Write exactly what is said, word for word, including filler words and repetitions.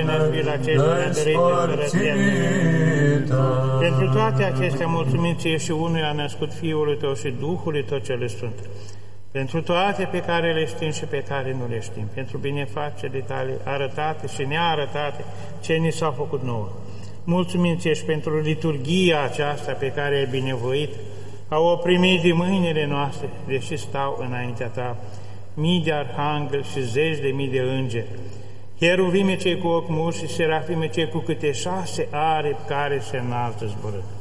născut la cei pentru toate acestea, mulțumim ție și unuia născut Fiului Tău și Duhului Tău cel Sfânt, pentru toate pe care le știm și pe care nu le știm, pentru binefacerile Tale arătate și nearătate, ce ni s-au făcut nouă. Mulțumim ție și pentru liturghia aceasta pe care ai binevoit, au o primit din mâinile noastre, deși stau înaintea Ta mii de arhangheli și zeci de mii de îngeri, cheruvime cei cu ochi mulți și serafime cei cu câte șase aripi care se înaltă zburând.